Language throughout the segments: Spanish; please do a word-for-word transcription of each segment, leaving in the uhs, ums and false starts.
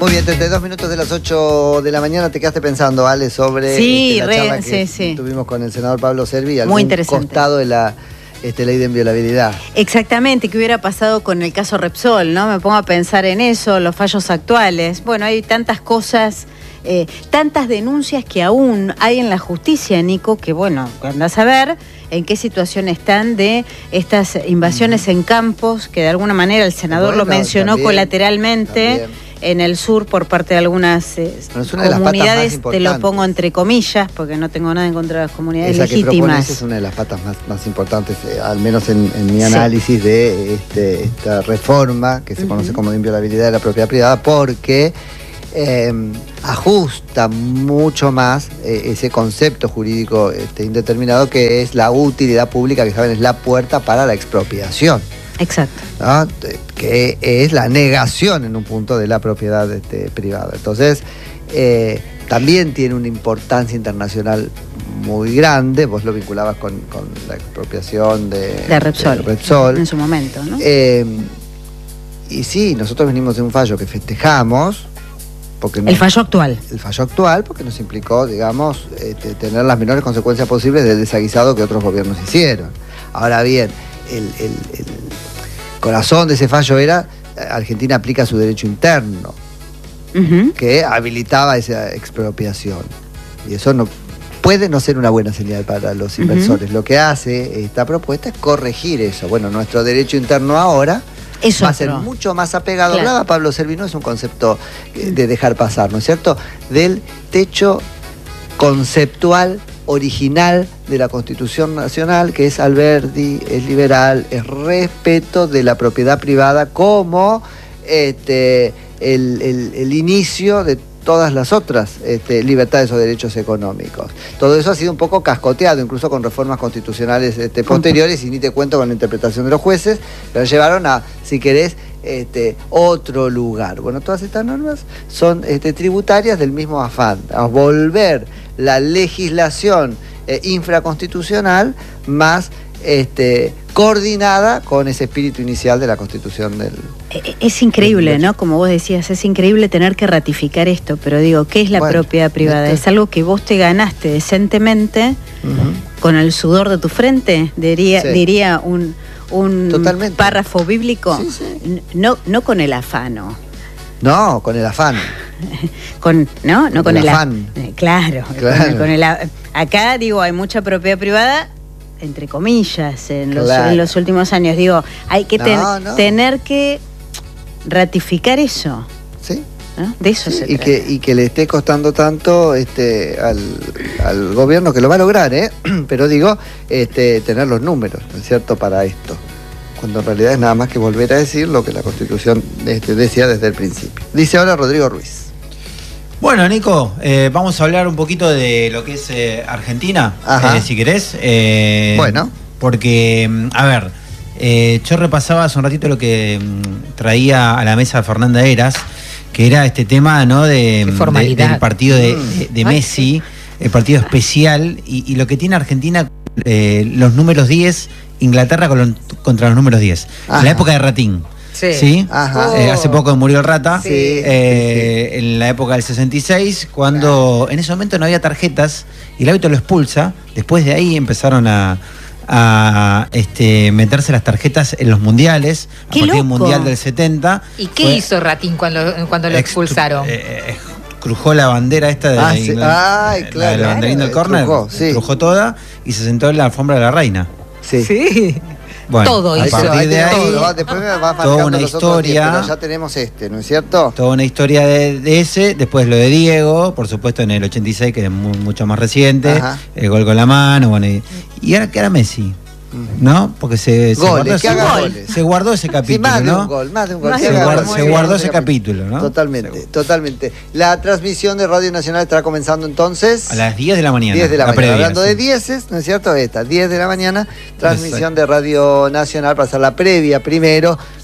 Muy bien, treinta y dos minutos de las ocho de la mañana. Te quedaste pensando, Ale, sobre sí, este, la re, charla que sí, sí. tuvimos con el senador Pablo Servi, algún Muy interesante. costado de la este, ley de inviolabilidad. Exactamente, ¿qué hubiera pasado con el caso Repsol? ¿No? Me pongo a pensar en eso, los fallos actuales. Bueno, hay tantas cosas, eh, tantas denuncias que aún hay en la justicia, Nico, que bueno, andás a ver en qué situación están de estas invasiones en campos, que de alguna manera el senador bueno, lo mencionó también, colateralmente. También. En el sur por parte de algunas eh, Bueno, es una de las comunidades, patas más te lo pongo entre comillas, porque no tengo nada en contra de las comunidades Esa que legítimas. propones es una de las patas más, más importantes, eh, al menos en, en mi análisis sí. de este, esta reforma que se uh-huh. conoce como de inviolabilidad de la propiedad privada, porque eh, ajusta mucho más eh, ese concepto jurídico este, indeterminado que es la utilidad pública, que saben es la puerta para la expropiación. Exacto. ¿No? Que es la negación en un punto de la propiedad este, privada. Entonces, eh, también tiene una importancia internacional muy grande. Vos lo vinculabas con, con la expropiación de, de, Repsol, de Repsol. En su momento, ¿no? Eh, y sí, nosotros venimos de un fallo que festejamos. Porque el fallo actual. El fallo actual, porque nos implicó, digamos, este, tener las menores consecuencias posibles del desaguisado que otros gobiernos hicieron. Ahora bien, el, el, el corazón de ese fallo era Argentina aplica su derecho interno, uh-huh. que habilitaba esa expropiación. Y eso no puede no ser una buena señal para los inversores. Uh-huh. Lo que hace esta propuesta es corregir eso. Bueno, nuestro derecho interno ahora es va otro. a ser mucho más apegado. Claro. Hablaba Pablo Servi, no es un concepto de dejar pasar, ¿no es cierto? Del techo conceptual original de la Constitución Nacional, que es Alberdi, es liberal, es respeto de la propiedad privada como este, el, el, el inicio de todas las otras este, libertades o derechos económicos. Todo eso ha sido un poco cascoteado, incluso con reformas constitucionales este, posteriores, y ni te cuento con la interpretación de los jueces, pero llevaron a, si querés, este, otro lugar. Bueno, todas estas normas son este, tributarias del mismo afán, a volver la legislación eh, infraconstitucional más este, coordinada con ese espíritu inicial de la Constitución del... Es increíble, ¿no? Como vos decías, es increíble tener que ratificar esto, pero digo, ¿qué es la bueno, propiedad privada? Esto... Es algo que vos te ganaste decentemente uh-huh. con el sudor de tu frente, diría, sí. diría un, un párrafo bíblico, sí, sí. No, no con el afano. No, con el afán. con, ¿no? No con, con el afán. A... Claro, claro. Con, con el a... Acá, digo, hay mucha propiedad privada, entre comillas, en los, claro. en los últimos años. Digo, hay que ten, no, no. tener que ratificar eso. Sí. ¿No? De eso sí, se y trata. que, y que le esté costando tanto este, al, al gobierno, que lo va a lograr, ¿eh? Pero digo, este, tener los números, ¿no es cierto?, para esto. Cuando en realidad es nada más que volver a decir lo que la Constitución este, decía desde el principio. Dice ahora Rodrigo Ruiz. Bueno, Nico, eh, vamos a hablar un poquito de lo que es eh, Argentina, eh, si querés. Eh, bueno. Porque, a ver, eh, yo repasaba hace un ratito lo que mm, traía a la mesa Fernanda Heras, que era este tema, ¿no? De, de del partido de, de, de Messi, el partido especial, y, y lo que tiene Argentina, eh, los números diez, Inglaterra con lo, contra los números diez. Ajá. En la época de Ratín. Sí. ¿Sí? Ajá. Eh, hace poco murió el Rata. Sí. Eh, sí, sí. En la época del sesenta y seis, cuando en ese momento no había tarjetas y el árbitro lo expulsa. Después de ahí empezaron a, a este, meterse las tarjetas en los mundiales. ¡Qué a partir del loco! Mundial del setenta. ¿Y qué fue, hizo Ratín cuando, cuando lo expulsaron? Eh, eh, crujó la bandera esta de ah, la, sí. la, Ay, claro, la, la banderín claro, del córner. Crujó, sí. Crujó toda y se sentó en la alfombra de la reina. Sí. Sí. Bueno, todo a hizo. partir de ahí, todo, después me va toda una historia, diez, pero ya tenemos este, ¿no es cierto? Toda una historia de, de ese, después lo de Diego, por supuesto en el ochenta y seis, que es muy, mucho más reciente, Ajá. el gol con la mano, bueno, y, y ahora que era Messi, ¿no? Porque se, se, goles, guardó, ese, gol. se guardó ese capítulo, sí, más de ¿no? un gol, más de un gol. Se, guardó, se guardó ese capítulo, ¿no? Totalmente, Seguro. totalmente. La transmisión de Radio Nacional estará comenzando entonces a las diez de la mañana. diez de la, la mañana. Previa, Hablando sí. de dieces, ¿no es cierto? Esta, diez de la mañana, transmisión Exacto. de Radio Nacional para hacer la previa primero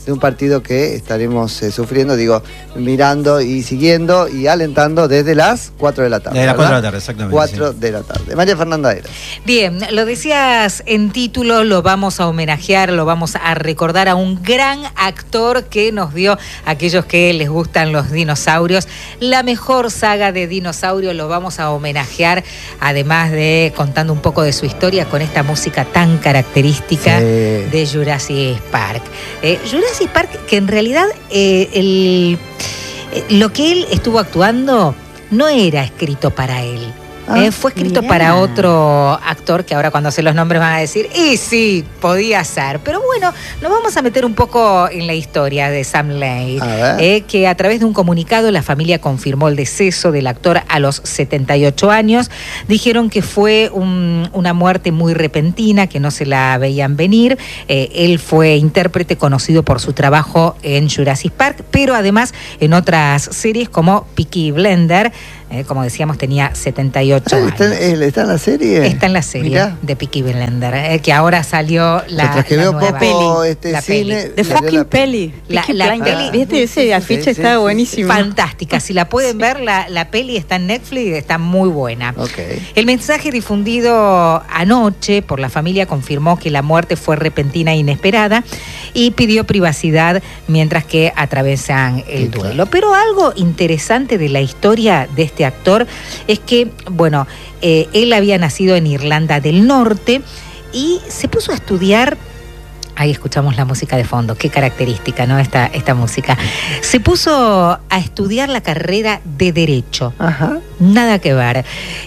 de un partido que estaremos eh, sufriendo, digo, mirando y siguiendo y alentando desde las cuatro de la tarde. Desde las cuatro de la tarde, exactamente. cuatro sí. de la tarde. María Fernanda Heras. Bien, lo decías en título, lo vamos a homenajear, lo vamos a recordar a un gran actor que nos dio a aquellos que les gustan los dinosaurios. La mejor saga de dinosaurios lo vamos a homenajear, además de contando un poco de su historia con esta música tan característica sí. de Jurassic Park. Eh, Jurassic Park, que en realidad eh, el, eh, lo que él estuvo actuando no era escrito para él. Ah, eh, fue escrito bien. para otro actor que ahora cuando se los nombres van a decir, y sí, podía ser. Pero bueno, nos vamos a meter un poco en la historia de Sam Lane, eh, que a través de un comunicado la familia confirmó el deceso del actor a los setenta y ocho años. Dijeron que fue un, una muerte muy repentina, que no se la veían venir. Eh, él fue intérprete conocido por su trabajo en Jurassic Park, pero además en otras series como Peaky Blinders. Eh, como decíamos, tenía setenta y ocho años. ¿Está, ¿Está en la serie? Está en la serie Mirá. de Peaky Blinders, eh, que ahora salió la, Mientras que la veo nueva poco peli. este la cine. The fucking peli. La, la, la peli. ¿Viste? Ese afiche sí, estaba sí, buenísimo. Fantástica. Si la pueden sí. ver, la, la peli está en Netflix, está muy buena. Okay. El mensaje difundido anoche por la familia confirmó que la muerte fue repentina e inesperada y pidió privacidad mientras que atravesan el sí, duelo. Claro. Pero algo interesante de la historia de este actor es que, bueno, eh, él había nacido en Irlanda del Norte y se puso a estudiar. Ahí escuchamos la música de fondo, qué característica, ¿no? Esta, esta música. Se puso a estudiar la carrera de Derecho. Ajá. Nada que ver.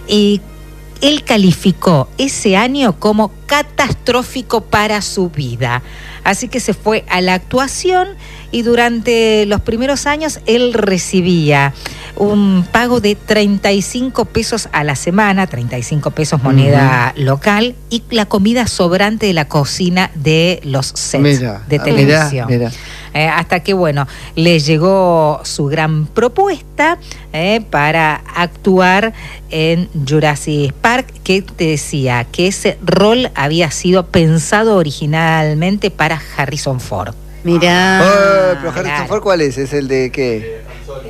Y él calificó ese año como catastrófico para su vida. Así que se fue a la actuación y durante los primeros años él recibía un pago de treinta y cinco pesos a la semana, treinta y cinco pesos moneda uh-huh. local, y la comida sobrante de la cocina de los sets mira, de televisión. Mira, mira. Eh, hasta que, bueno, le llegó su gran propuesta eh, para actuar en Jurassic Park, que te decía que ese rol había sido pensado originalmente para Harrison Ford. Mirá. Oh, pero Harrison claro. Ford, ¿cuál es? ¿Es el de qué?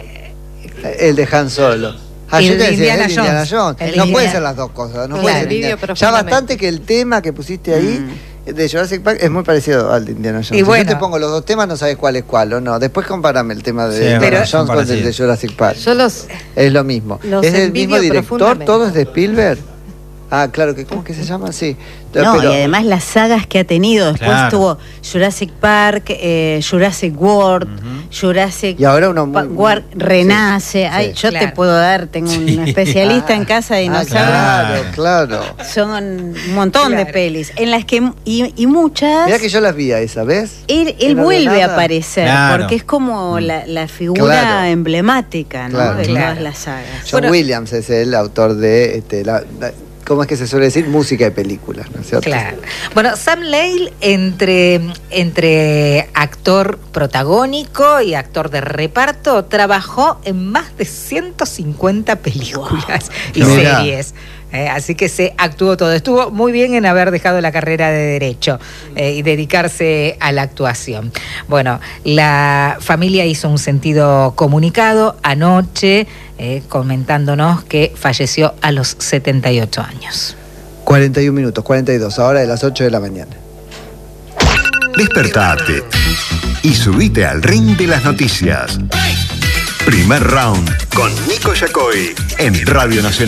El de Han Solo. Ah, el yo te de decía, Indiana, el Indiana Jones. Jones. El no Indiana... puede ser las dos cosas. No claro. puede ser Indiana. Ya bastante que el tema que pusiste ahí mm. de Jurassic Park es muy parecido al de Indiana Jones. Y bueno, si yo te pongo los dos temas, no sabes cuál es cuál, ¿o no? Después compárame el tema de sí, Indiana Jones con el de Jurassic Park. Yo los, es lo mismo. ¿Es el mismo director? ¿Todo es de Spielberg? Ah, claro, que ¿cómo que se llama? Sí. No, pero... y además las sagas que ha tenido. Después claro. tuvo Jurassic Park, eh, Jurassic World, uh-huh. Jurassic y ahora uno muy, World muy... renace. Sí, Ay, sí. yo claro. te puedo dar, tengo sí. un especialista ah, en casa de dinosaurios. Ah, claro, claro. Son un montón claro. de pelis en las que y, y muchas. Mirá que yo las vi a esa, ¿ves? Él, él no vuelve a aparecer claro. porque es como mm. la, la figura claro. emblemática, ¿no? Claro. de claro. todas las sagas. John bueno, Williams es el autor de este, la, la ¿cómo es que se suele decir? Música de películas, ¿no es cierto? Claro. Bueno, Sam Lane, entre, entre actor protagónico y actor de reparto, trabajó en más de ciento cincuenta películas wow. y Mirá. series. Eh, así que se actuó todo. Estuvo muy bien en haber dejado la carrera de Derecho eh, y dedicarse a la actuación. Bueno, la familia hizo un sentido comunicado anoche eh, comentándonos que falleció a los setenta y ocho años. cuarenta y un minutos, cuarenta y dos, ahora de las ocho de la mañana. Despertate y subite al ring de las noticias. Primer round con Nico Yacoy en Radio Nacional.